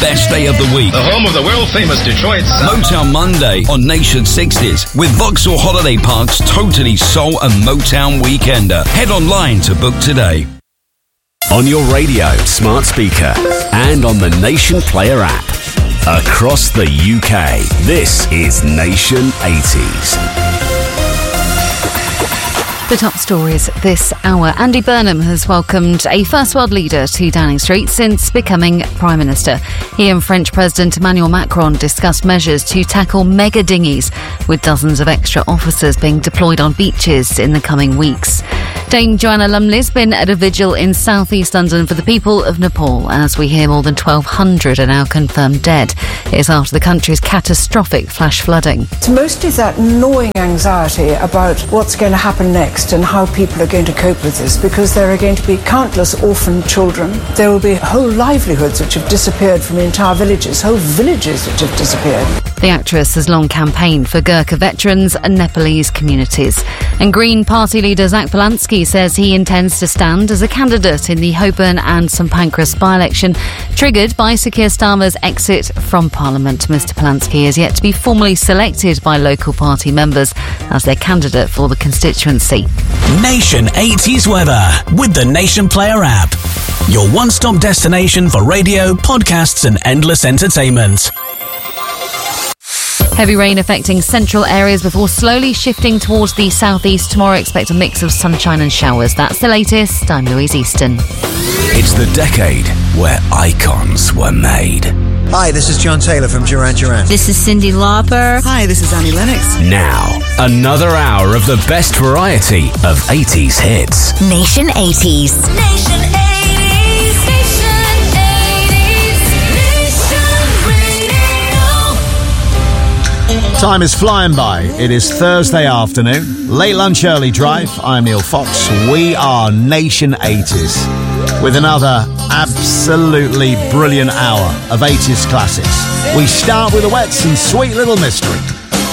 best day of the week. The home of the world-famous Detroit Sound. Motown Monday on Nation 60s with Vauxhall Holiday Park's totally soul and Motown Weekender. Head online to book today. On your radio, smart speaker, and on the Nation Player app. Across the UK, this is Nation 80s. The top stories this hour. Andy Burnham has welcomed a First World leader to Downing Street since becoming Prime Minister. He and French President Emmanuel Macron discussed measures to tackle mega dinghies, with dozens of extra officers being deployed on beaches in the coming weeks. Dame Joanna Lumley's been at a vigil in south-east London for the people of Nepal. As we hear, more than 1,200 are now confirmed dead. It's after the country's catastrophic flash flooding. It's mostly that gnawing anxiety about what's going to happen next and how people are going to cope with this, because there are going to be countless orphan children. There will be whole livelihoods which have disappeared from entire villages, whole villages which have disappeared. The actress has long campaigned for Gurkha veterans and Nepalese communities. And Green Party leader Zach Polanski says he intends to stand as a candidate in the Holborn and St Pancras by-election, triggered by Sir Keir Starmer's exit from Parliament. Mr Polanski is yet to be formally selected by local party members as their candidate for the constituency. Nation 80s weather with the Nation Player app. Your one-stop destination for radio, podcasts and endless entertainment. Heavy rain affecting central areas before slowly shifting towards the southeast. Tomorrow expect a mix of sunshine and showers. That's the latest. I'm Louise Easton. It's the decade where icons were made. Hi, this is John Taylor from Duran Duran. This is Cyndi Lauper. Hi, this is Annie Lennox. Now, another hour of the best variety of 80s hits. Nation 80s. Nation 80s. Time is flying by. It is Thursday afternoon. Late lunch, early drive. I'm Neil Fox. We are Nation 80s with another absolutely brilliant hour of 80s classics. We start with the Wets and Sweet Little Mystery.